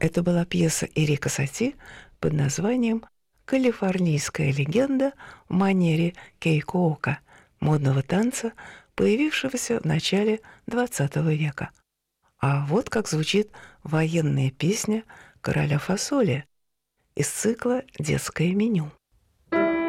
Это была пьеса Эрика Сати под названием «Калифорнийская легенда в манере кейкоока», модного танца, появившегося в начале XX века. А вот как звучит военная песня «Короля фасоли» из цикла «Детское меню».